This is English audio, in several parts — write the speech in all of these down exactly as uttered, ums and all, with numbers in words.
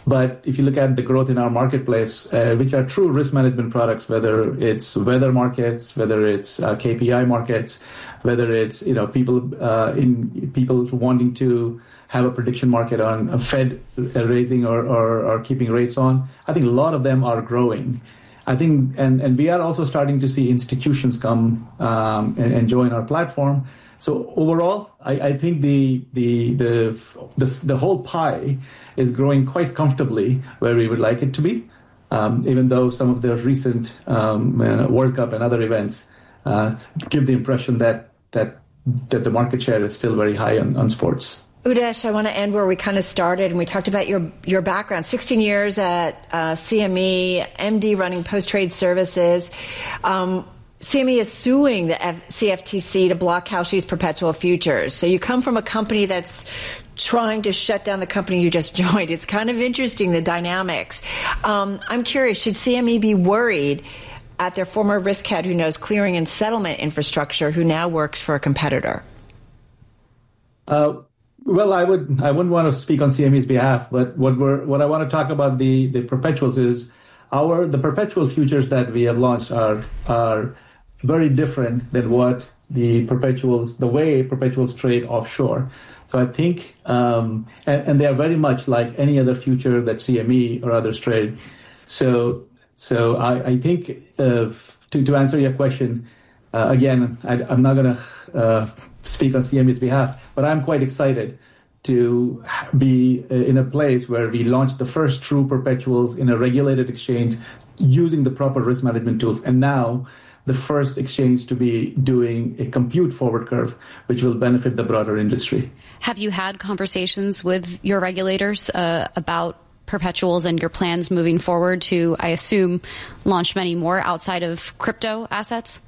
But if you look at the growth in our marketplace, uh, which are true risk management products, whether it's weather markets, whether it's uh, K P I markets, whether it's you know people uh, in people wanting to have a prediction market on a Fed raising or, or, or keeping rates on, I think a lot of them are growing. I think, and, and we are also starting to see institutions come um, and, and join our platform. So overall, I, I think the, the the the the whole pie is growing quite comfortably where we would like it to be, um, even though some of the recent um, World Cup and other events uh, give the impression that that that the market share is still very high on, on sports. Udesh, I want to end where we kind of started, and we talked about your your background. sixteen years at uh, C M E, M D running post-trade services. Um, C M E is suing the F- C F T C to block Kalshi's perpetual futures. So you come from a company that's trying to shut down the company you just joined. It's kind of interesting, the dynamics. Um, I'm curious, should C M E be worried at their former risk head who knows clearing and settlement infrastructure, who now works for a competitor? Uh, well, I would I wouldn't want to speak on C M E's behalf, but what we're what I want to talk about the the perpetuals is our the perpetual futures that we have launched are are very different than what the perpetuals, the way perpetuals trade offshore. So I think, um, and, and they are very much like any other future that C M E or others trade. So, so I, I think uh, to to answer your question, uh, again, I, I'm not going to uh, speak on C M E's behalf, but I'm quite excited to be in a place where we launch the first true perpetuals in a regulated exchange using the proper risk management tools, and now the first exchange to be doing a compute forward curve, which will benefit the broader industry. Have you had conversations with your regulators uh, about perpetuals and your plans moving forward to, I assume, launch many more outside of crypto assets?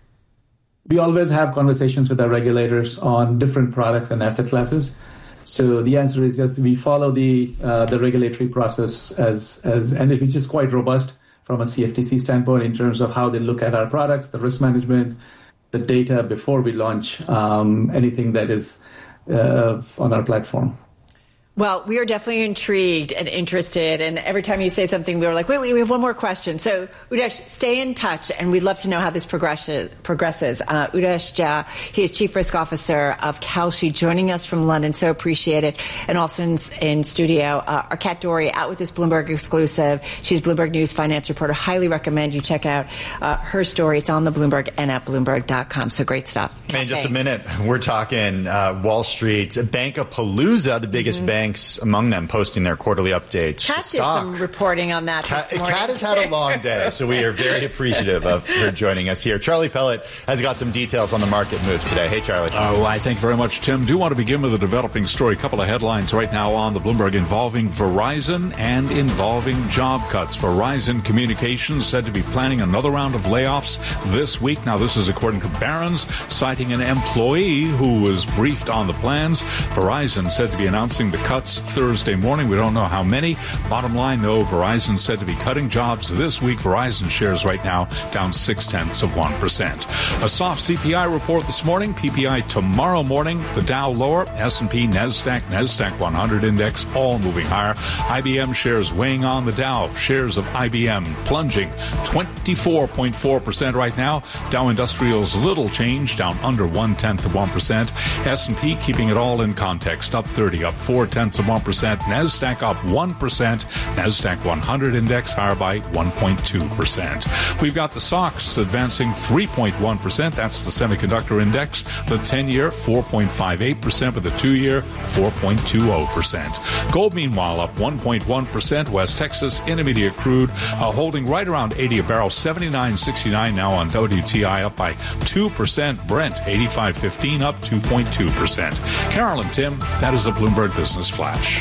We always have conversations with our regulators on different products and asset classes. So the answer is yes, we follow the uh, the regulatory process as as and it, which is quite robust from a C F T C standpoint in terms of how they look at our products, the risk management, the data before we launch um, anything that is uh, on our platform. Well, we are definitely intrigued and interested, and every time you say something, we were like, wait, wait, we have one more question. So, Udesh, stay in touch, and we'd love to know how this progresses. progresses. Uh, Udesh Jha, he is Chief Risk Officer of Kalshi, joining us from London, so appreciate it. And also in, in studio, uh, our Kat Dory, out with this Bloomberg exclusive. She's Bloomberg News finance reporter. Highly recommend you check out uh, her story. It's on the Bloomberg and at Bloomberg dot com, so great stuff. Man, in just a minute, we're talking uh, Wall Street, Bankapalooza, the biggest mm-hmm. bank. Among them posting their quarterly updates. Kat did some reporting on that Kat, this morning. Kat has had a long day, so we are very appreciative of her joining us here. Charlie Pellet has got some details on the market moves today. Hey, Charlie. Oh, I thank you very much, Tim. Do want to begin with a developing story. A couple of headlines right now on the Bloomberg involving Verizon and involving job cuts. Verizon Communications said to be planning another round of layoffs this week. Now, this is according to Barron's, citing an employee who was briefed on the plans. Verizon said to be announcing the cuts Thursday morning. We don't know how many. Bottom line, though, Verizon said to be cutting jobs this week. Verizon shares right now down six tenths of one percent. A soft C P I report this morning. P P I tomorrow morning. The Dow lower. S and P, NASDAQ, NASDAQ one hundred index all moving higher. I B M shares weighing on the Dow. Shares of I B M plunging twenty-four point four percent right now. Dow Industrials little change, down under one tenth of one percent. S and P keeping it all in context, up thirty, up four tenths of one percent. NASDAQ up one percent. NASDAQ one hundred index higher by one point two percent. We've got the S O X advancing three point one percent. That's the semiconductor index. The ten-year, four point five eight percent, with the two-year, four point two zero percent. Gold, meanwhile, up one point one percent. West Texas Intermediate crude uh, holding right around eighty a barrel, seventy-nine sixty-nine now on W T I, up by two percent. Brent, eighty-five fifteen, up two point two percent. Carolyn, Tim, that is a Bloomberg Business Flash.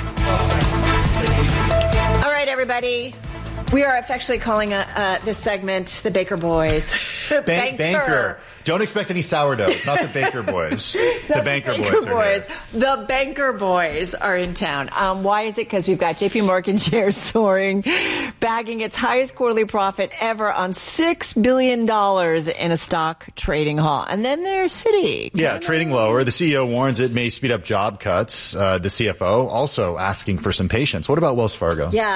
All right, everybody. We are affectionately calling uh, uh, this segment the Baker Boys. Bank, banker. banker. Don't expect any sourdough. It's not the Baker Boys. the Banker, the Banker Boys. boys. Are here. The Banker Boys are in town. Um, why is it? Because we've got J P Morgan shares soaring, bagging its highest quarterly profit ever on six billion dollars in a stock trading haul. And then there's Citi. Yeah, trading lower. The C E O warns it may speed up job cuts. Uh, the C F O also asking for some patience. What about Wells Fargo? Yeah.